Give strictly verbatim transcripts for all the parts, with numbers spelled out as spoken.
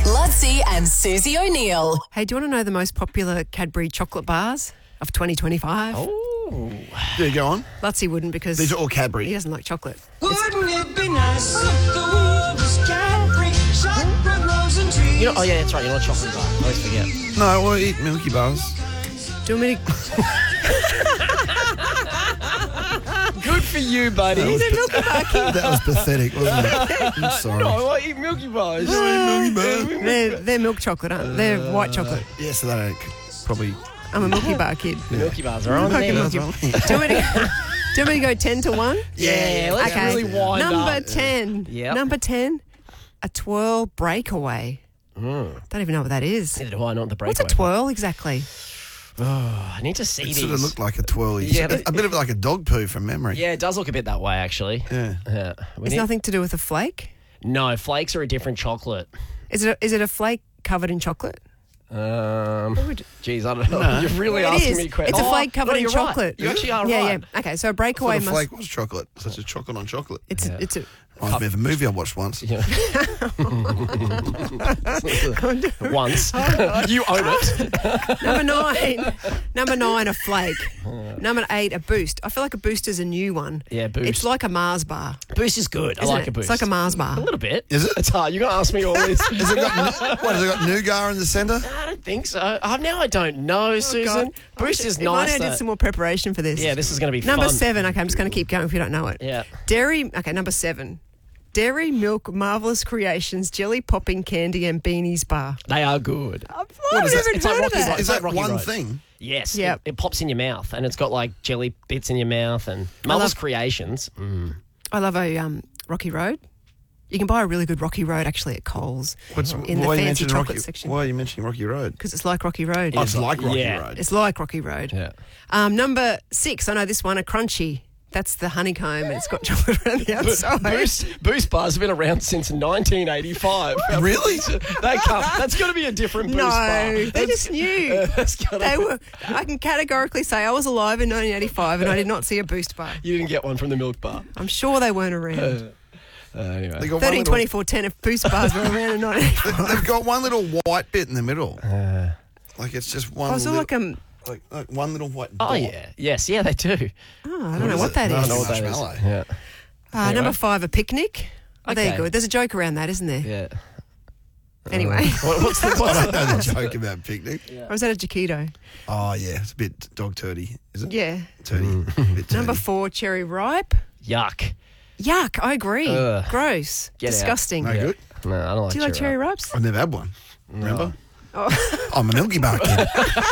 Lutzi and Susie O'Neill. Hey, do you want to know the most popular Cadbury chocolate bars of twenty twenty-five? Oh. Yeah, go on. Lutzi wouldn't because These are all he Cadbury. doesn't like chocolate. Wouldn't it be nice if the world was Cadbury, chocolate rose and trees? You know, oh, yeah, that's right. You're not a chocolate guy. I always forget. No, we'll eat Milky Bars. Do you want me to... Good for you, buddy. He's a Milky Bar kid. That was pathetic, wasn't it? I'm sorry. No, I eat Milky Bars. Milky Bars. They're, they're milk chocolate, aren't they? They're white chocolate. Yeah, so they don't probably... I'm a Milky Bar kid. The Milky Bars are on Okay, there. Milky Bar. Do you want me to go, do you want me to go ten to one? Yeah, let's Okay. really wind Number up. ten. Yep. Number ten, a twirl breakaway. Mm. Don't even know what that is. Neither do I, not the breakaway. What's a twirl exactly? Oh, I need to see It these. sort of looked like a twirly. Yeah, a, but- a bit of like a dog poo from memory. Yeah, it does look a bit that way, actually. Yeah. Yeah. We It's need- nothing to do with a flake. No, flakes are a different chocolate. Is it? A, is it a flake covered in chocolate? Um, would- geez, I don't know. No. You're really It asking is. me questions. It's a flake Oh, covered no, in you're chocolate. Right. You actually are yeah, right. yeah. Okay, so a I thought breakaway a must. flake was chocolate. Such a chocolate on chocolate. It's Yeah. a, it's a. Reminds me of a movie I watched once. Yeah. Once. You own it. Number nine. Number nine, a flake. Number eight, a boost. I feel like a boost is a new one. Yeah, Boost. It's like a Mars bar. Boost is good. I Isn't like it? a boost. It's like a Mars bar. A little bit. Is it? It's hard. You're going to ask me all this. Has it got, what, has it got nougat in the centre? I don't think so. Oh, now I don't know, Susan. Boost is If only nice. I did though. some more preparation for this. Yeah, this is going to be Number fun. seven. Okay, I'm just going to keep going if you don't know it. Yeah. Dairy. Okay, number seven. Dairy Milk Marvellous Creations Jelly Popping Candy and Beanies Bar. They are good. I've What is never that? heard It's like of Rocky that. Road. Is like that Rocky one Road. thing? Yes. Yep. It, it pops in your mouth and it's got like jelly bits in your mouth and Mother's love- Creations. Mm. I love a um, Rocky Road. You can buy a really good Rocky Road actually at Coles What's, in the why are you fancy mentioning chocolate Rocky, section. Why are you mentioning Rocky Road? Because it's like Rocky Road. Oh, it's like Rocky Yeah. Road. It's like Rocky Road. Yeah. Um, number six, I know this one, a Crunchy. That's the honeycomb and it's got chocolate around the outside. Boost, Boost bars have been around since nineteen eighty-five. Really? They come. That's got to be a different Boost No, bar. they're That's- just new. that's gotta They be- were. I can categorically say I was alive in nineteen eighty-five and I did not see a Boost bar. You didn't get one from the milk bar. I'm sure they weren't around. Uh, anyway. They got one thirteen, little- twenty-four, ten if Boost bars were around in nineteen eighty-five. They've got one little white bit in the middle. like it's just one. I was little, like, um, like, like one little white. Oh, dot. yeah. Yes, yeah, they do. oh, I don't know is what it? that No, is. I know what that is. Marshmallow. Yeah. Uh, Anyway. Number five, a picnic. Oh, there Okay. you go. There's a joke around that, isn't there? Yeah. Anyway. What, what's the I what's don't know the joke about picnic. Or was that a Jaquito? Oh yeah, it's a bit dog turdy, is it? Yeah. Turdy. Bit Number turdy. four, cherry ripe. Yuck. Yuck, I agree. Ugh. Gross. Get out. Disgusting. No Yeah. good. No, I don't like Do you like cherry ripe. ripes? I've never had one. Remember? Oh. I'm a Milky Bar kid.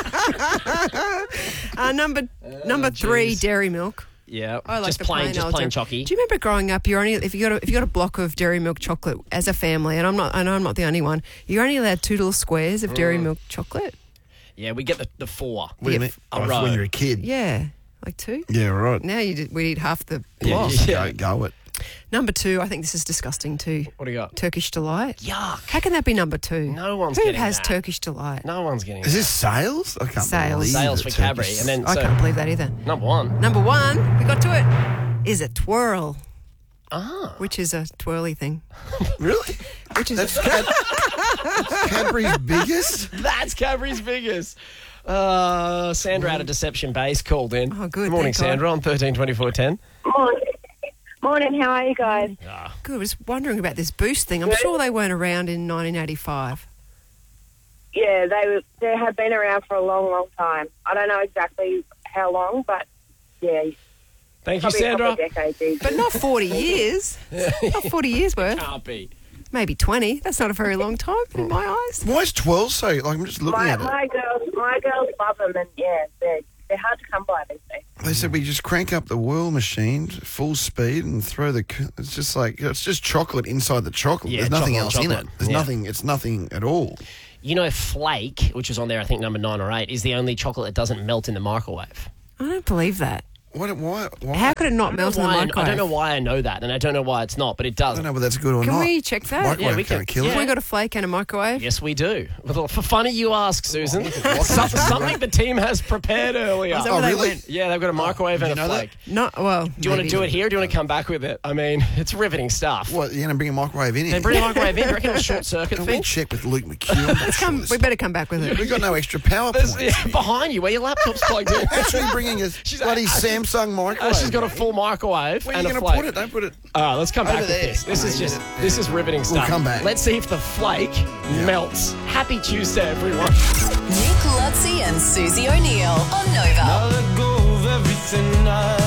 Uh, number number three, geez. dairy milk. Yeah. I like just the plain, plain, just old plain dairy- chocky. Do you remember growing up? You're only if you got a, if you got a block of dairy milk chocolate as a family, and I'm not. I know I'm not the only one. You're only allowed two little squares of Mm. dairy milk chocolate. Yeah, we get the, the four. What do you Yeah, mean? a Oh, row. when you're a kid. Yeah, like two. Yeah, right. Now you did, we eat half the Yeah, block. yeah. Go, go it. Number two, I think this is disgusting too. What do you got? Turkish delight. Yuck. How can that be number two? No one's Who getting has that. Turkish delight? No one's getting Is that. this sales? I can't Sales. believe Sales it. for Cadbury. Turkish- And then, I so, can't believe that either. number one. Number one, we got to it, is a twirl, Ah. which is a twirly thing. Really? Which is That's Cad- that's Cadbury's biggest? That's Cadbury's biggest. Uh, Sandra out of Deception Base called in. Oh, good, morning, thank God. Sandra, on thirteen twenty-four ten. Morning. Morning, how are you guys? good. I was wondering about this boost thing. I'm sure they weren't around in nineteen eighty-five. Yeah, they were, they have been around for a long, long time. I don't know exactly how long, but yeah, Thank you, probably a Sandra. couple of decades easy. But not forty years. Not forty years worth. Can't be. Maybe twenty. That's not a very long time in my eyes. Why is twirl so... Like, I'm just looking my, at it. my girls, my girls love them, and yeah, they're, they're hard to come by these days. They said we just crank up the whirl machine full speed and throw the... c- It's just like... It's just chocolate inside the chocolate. Yeah, There's nothing chocolate, else in chocolate. it. There's Yeah. nothing... It's nothing at all. You know, Flake, which was on there, I think, number nine or eight, is the only chocolate that doesn't melt in the microwave. I don't believe that. What? Why? Why? How could it not I don't know melt in the why I- microwave? I don't know why I know that, and I don't know why it's not, but it I does. don't know whether that's good or Can not. we check that? Microwave Yeah, we can't can- kill yeah. We it. got a flake and a microwave. Yes, we do. Well, for funny you ask, Susan. Some- Something the team has prepared earlier. Is that Oh, where they really? went? Yeah, they've got a microwave did and a you know that? flake. No, well. Do you want to do it here? Or do you want to come back with it? I mean, it's riveting stuff. What? You're going to bring a microwave in They here? bring a microwave in. Do you reckon it'll short circuit Can we things? check with Luke McEwen? Let's come, we better come back with it. We've got no extra power There's, points. yeah, behind you, where your laptop's plugged in. Actually bringing a bloody uh, Samsung Uh, microwave. she's got a full microwave Where are and you a going to flake. put it? Don't put it. All right, let's come back Over with there. this. This is Oh, just yeah. this is riveting stuff. come back. Let's see if the flake melts. Happy Tuesday, everyone. Nick Lutzi and Susie O'Neill on Nova. I let go of everything I